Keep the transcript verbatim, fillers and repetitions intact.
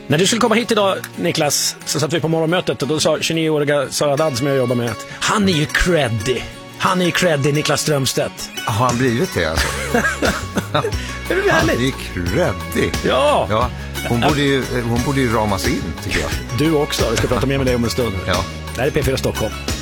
När du skulle komma hit idag, Niklas, så satt vi på morgonmötet och då sa tjugonio-åriga Sara Dadd som jag jobbar med att han är ju creddy. Han är ju creddy, Niklas Strömstedt. Har han blivit det alltså? Det är härligt. Han är creddy. Ja. ja. Hon, borde ju, hon borde ju ramas in, tycker jag. Du också, vi ska prata mer med dig om en stund. Ja. Det här är P fyra Stockholm.